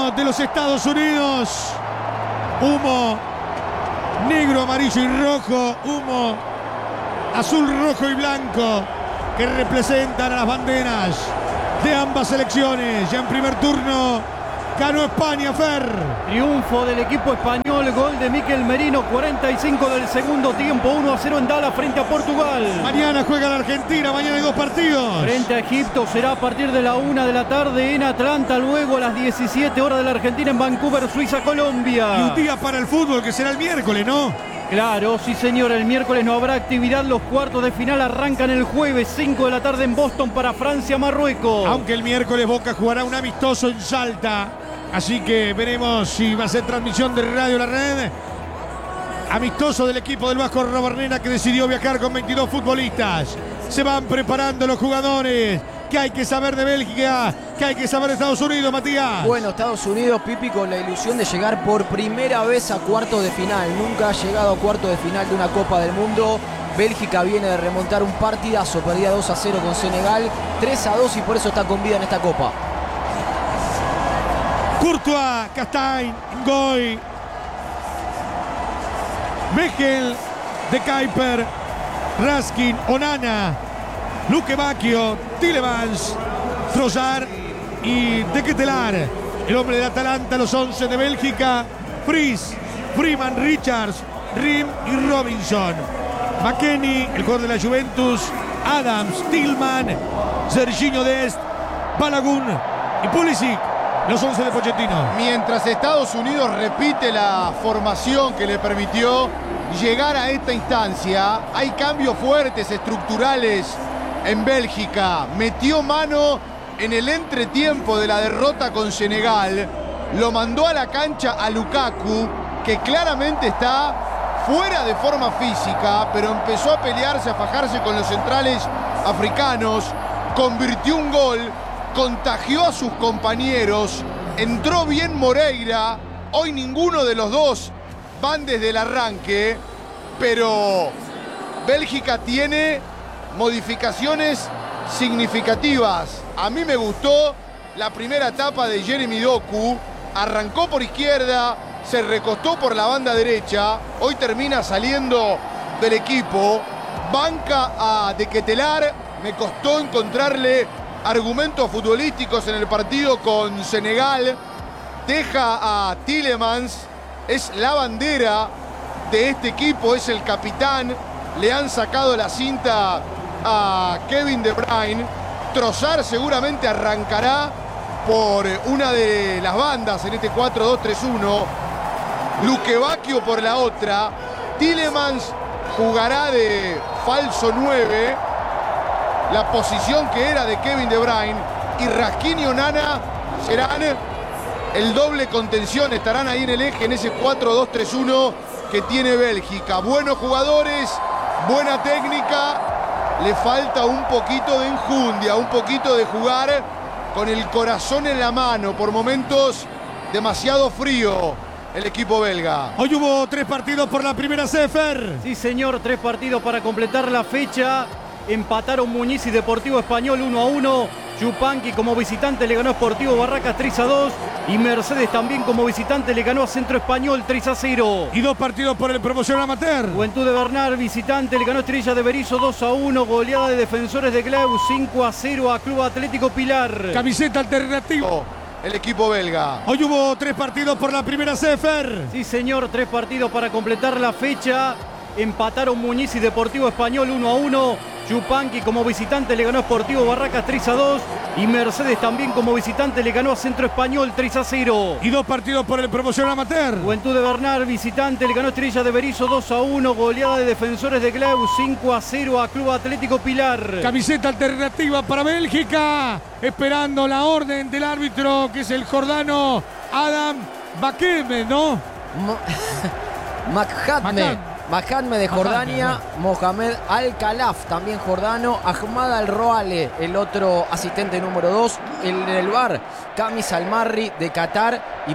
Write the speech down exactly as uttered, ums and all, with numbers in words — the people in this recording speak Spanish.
himno de los Estados Unidos. Humo negro, amarillo y rojo. Humo azul, rojo y blanco que representan a las banderas de ambas selecciones. Ya en primer turno ganó España, Fer. Triunfo del equipo español, gol de Mikel Merino, cuarenta y cinco del segundo tiempo, uno a cero en Dallas frente a Portugal. Mañana juega la Argentina, mañana hay dos partidos. Frente a Egipto será a partir de la una de la tarde en Atlanta, luego a las diecisiete horas de la Argentina en Vancouver, Suiza, Colombia. Y un día para el fútbol que será el miércoles, ¿no? Claro, sí señor, el miércoles no habrá actividad, los cuartos de final arrancan el jueves, cinco de la tarde en Boston para Francia, Marruecos. Aunque el miércoles Boca jugará un amistoso en Salta, así que veremos si va a ser transmisión de Radio La Red. Amistoso del equipo del Vasco Arrobarrena que decidió viajar con veintidós futbolistas. Se van preparando los jugadores. ¿Qué hay que saber de Bélgica? ¿Qué hay que saber de Estados Unidos, Matías? Bueno, Estados Unidos, Pipi, con la ilusión de llegar por primera vez a cuartos de final. Nunca ha llegado a cuartos de final de una Copa del Mundo. Bélgica viene de remontar un partidazo, perdía dos a cero con Senegal, tres a dos y por eso está con vida en esta Copa. Courtois, Castagne, Ngoy, Mechel, De Kuyper, Raskin, Onana, Luque Bacchio, Tielemans, Trossard y De Ketelaar. El hombre del Atalanta, los once de Bélgica, Fries, Freeman, Richards, Rim y Robinson. McKennie, el jugador de la Juventus, Adams, Tillman, Serginho Dest, Balogun y Pulisic. Los once de Pochettino. Mientras Estados Unidos repite la formación que le permitió llegar a esta instancia, hay cambios fuertes, estructurales en Bélgica. Metió mano en el entretiempo de la derrota con Senegal. Lo mandó a la cancha a Lukaku, que claramente está fuera de forma física, pero empezó a pelearse, a fajarse con los centrales africanos. Convirtió un gol. Contagió a sus compañeros, entró bien Moreira, hoy ninguno de los dos van desde el arranque, pero Bélgica tiene modificaciones significativas. A mí me gustó la primera etapa de Jeremy Doku, arrancó por izquierda, se recostó por la banda derecha, hoy termina saliendo del equipo, banca a De Ketelaar, me costó encontrarle argumentos futbolísticos en el partido con Senegal, deja a Tielemans, es la bandera de este equipo, es el capitán, le han sacado la cinta a Kevin De Bruyne. Trossard seguramente arrancará por una de las bandas en este cuatro dos tres uno, Luque Bacchio por la otra, Tielemans jugará de falso nueve, la posición que era de Kevin De Bruyne, y Raskin y Onana serán el doble contención, estarán ahí en el eje en ese cuatro dos tres uno que tiene Bélgica. Buenos jugadores, buena técnica, le falta un poquito de enjundia, un poquito de jugar con el corazón en la mano, por momentos demasiado frío el equipo belga. Hoy hubo tres partidos por la primera C, Fer. Sí señor, tres partidos para completar la fecha. Empataron Muñiz y Deportivo Español uno a uno. Yupanqui como visitante le ganó a Sportivo Barracas tres a dos. Y Mercedes también como visitante le ganó a Centro Español tres a cero. Y dos partidos por el promocional amateur. Juventud de Bernal visitante le ganó a Estrella de Berisso dos a uno. Goleada de Defensores de Glau cinco a cero a Club Atlético Pilar. Camiseta alternativa. El equipo belga. Hoy hubo tres partidos por la primera C, Fer. Sí señor, tres partidos para completar la fecha. Empataron Muñiz y Deportivo Español uno a uno. Yupanqui como visitante le ganó a Sportivo Barracas tres a dos. Y Mercedes también como visitante le ganó a Centro Español tres a cero. Y dos partidos por el promocional amateur. Juventud de Bernal visitante le ganó a Estrella de Berisso dos a uno. Goleada de Defensores de Glau cinco a cero a Club Atlético Pilar. Camiseta alternativa para Bélgica. Esperando la orden del árbitro, que es el jordano Adam Bakeme, ¿no? Makhadme. Makhadme de Jordania, Mohamed Al-Khalaf, también jordano, Ahmad Al-Roale, el otro asistente número dos, el del V A R, Kamis Al-Marri de Qatar y